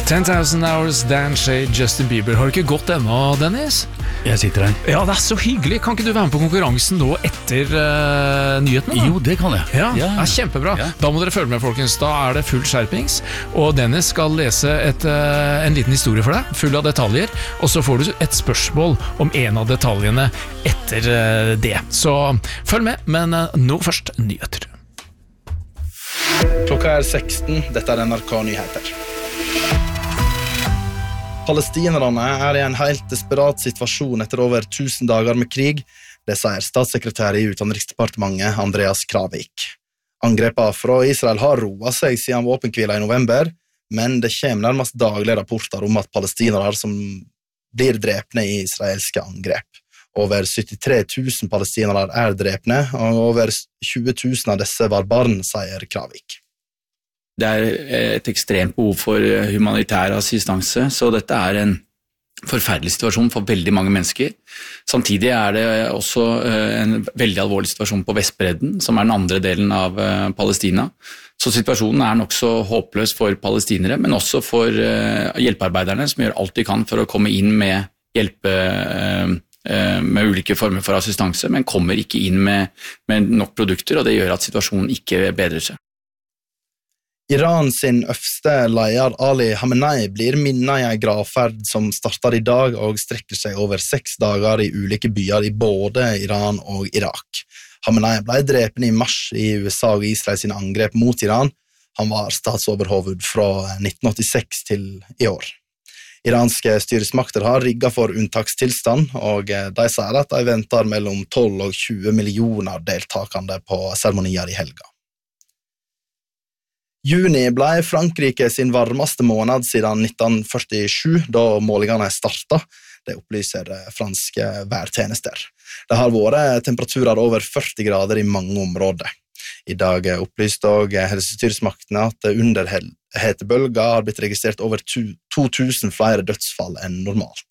10,000 Hours, Dan Shay, Justin Bieber. Har du ikke gått ennå, Dennis? Jeg sitter her. Ja, det så hyggelig. Kan ikke du være med på konkurransen nå etter nyhetene? Da? Jo, det kan jeg. Ja, kjempebra. Ja. Da må dere følge med, folkens. Da det full skjerpings. Og Dennis skal lese en liten historie for deg, full av detaljer. Og så får du et spørsmål om en av detaljene etter det. Så følg med, men nå først nyheter. Klokka 16. Dette NRK Nyheter. Palestinerne i en helt desperat situasjon etter over 1000 dager med krig, det sier statssekretær i Utenriksdepartementet Andreas Kravik. Angrepene fra Israel har roet seg siden våpenhvila i november, men det kommer nærmest daglige rapporter om at palestinere som blir drepne i israelske angrep. Over 73 000 palestinere drepne, og over 20 000 av disse var barn, sier Kravik. Det et ekstremt behov for humanitær assistanse, så dette en forferdelig situasjon for veldig mange mennesker. Samtidig det også en veldig alvorlig situasjon på Vestbredden, som den andre delen av Palestina. Så situasjonen nok så håpløs for palestinere, men også for hjelpearbeiderne, som gjør alt de kan for å komme inn med hjelpe med ulike former for assistanse, men kommer ikke inn med nok produkter, og det gjør at situasjonen ikke bedrer seg. Iran sin øverste leder Ali Khamenei blir minnet i en gravferd som starter i dag og strekker seg over 6 dager i ulike byer i både Iran og Irak. Khamenei ble drepen i mars i USA og Israel sine angrep mot Iran. Han var statsoverhoved fra 1986 til i år. Iranske styresmakter har rigget for unntakstilstand, og de sier at de venter mellom 12 og 20 millioner deltakende på seremonier i helga. Juni ble Frankrike sin varmeste måned siden 1947, da målingene startet. Det opplyser franske værtjenester. Det har vært temperaturer over 40 grader i mange områder. I dag opplyste også helsestyresmaktene at under hetebølger har blitt registrert over 2000 flere dødsfall enn normalt.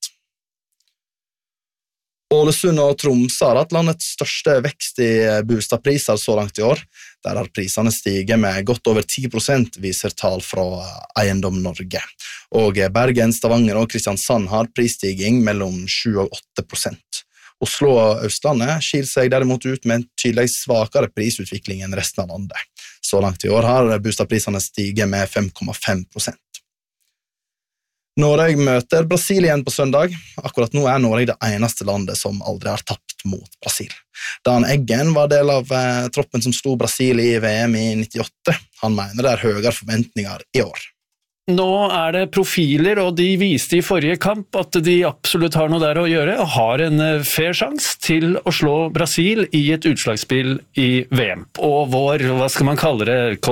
Ålesund og Tromsø har hatt landets største vekst i boligpriser så langt i år. Der har prisene stiget med godt over 10%, viser tall fra Eiendom Norge. Og Bergen, Stavanger og Kristiansand har prisstiging mellom 7 og 8%. Oslo og Østlandet skiller seg derimot ut med en tydelig svakere prisutvikling enn resten av landet. Så langt i år har boligprisene stiget med 5,5%. Norge møter Brasil igjen på søndag. Akkurat nå Norge det eneste landet som aldri har tapt mot Brasil. Dan Eggen var del av troppen som slo Brasil i VM i 98. Han mener det høyere forventninger i år. Nå det profiler, og de viste i forrige kamp at de absolutt har noe der å gjøre, og har en fair sjanse til å slå Brasil i et utslagsspill i VM. Og hva skal man kalle det,